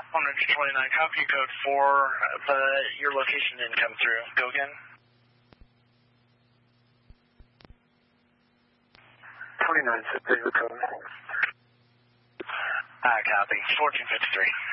129, copy code 4, but your location didn't come through. Go again. 29, Superior Code. Copy. 1453.